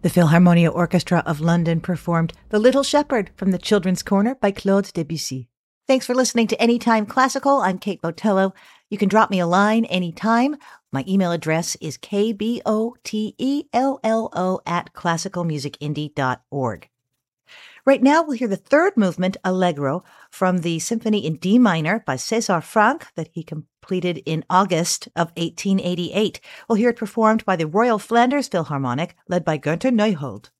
The Philharmonia Orchestra of London performed The Little Shepherd from the Children's Corner by Claude Debussy. Thanks for listening to Anytime Classical. I'm Kate Botello. You can drop me a line anytime. My email address is kbotello@classicalmusicindie.org. Right now, we'll hear the third movement, Allegro, from the Symphony in D minor by César Franck that he completed in August of 1888. We'll hear it performed by the Royal Flanders Philharmonic, led by Günther Neuhold.